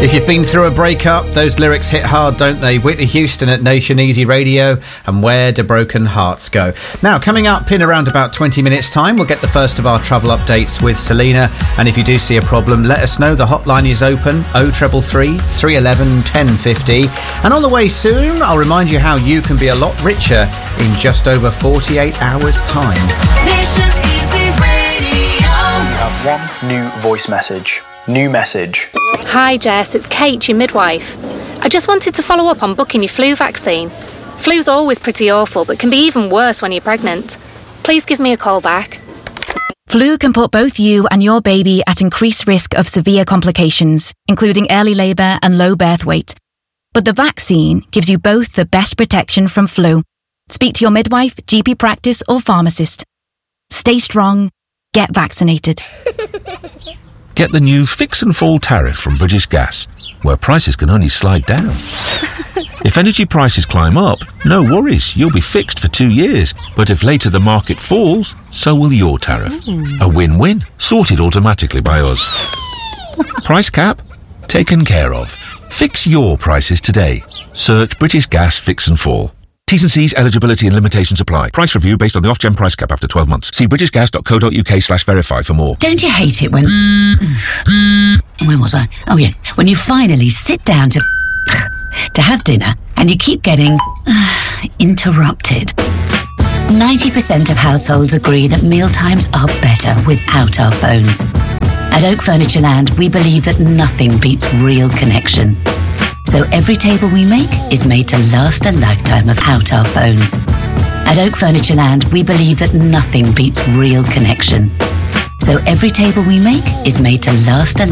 If you've been through a breakup, those lyrics hit hard, don't they? Whitney Houston at Nation Easy Radio and Where Do Broken Hearts Go? Now, coming up in around about 20 minutes' time, we'll get the first of our travel updates with Selena. And if you do see a problem, let us know. The hotline is open, 0333 311 1050. And on the way soon, I'll remind you how you can be a lot richer in just over 48 hours' time. Nation Easy Radio. You have one new voice message. New message. Hi Jess, it's Kate, your midwife. I just wanted to follow up on booking your flu vaccine. Flu's always pretty awful, but can be even worse when you're pregnant. Please give me a call back. Flu can put both you and your baby at increased risk of severe complications, including early labour and low birth weight. But the vaccine gives you both the best protection from flu. Speak to your midwife, GP practice or pharmacist. Stay strong. Get vaccinated. Get the new Fix and Fall tariff from British Gas, where prices can only slide down. If energy prices climb up, no worries, you'll be fixed for 2 years. But if later the market falls, so will your tariff. A win-win, sorted automatically by us. Price cap? Taken care of. Fix your prices today. Search British Gas Fix and Fall. T's and C's, eligibility and limitations apply. Price review based on the off-gen price cap after 12 months. See britishgas.co.uk/verify for more. Don't you hate it when... Where was I? Oh, yeah. When you finally sit down to have dinner and you keep getting interrupted. 90% of households agree that mealtimes are better without our phones. At Oak Furniture Land, we believe that nothing beats real connection. So every table we make is made to last a lifetime without our phones. At Oak Furniture Land, we believe that nothing beats real connection. So every table we make is made to last a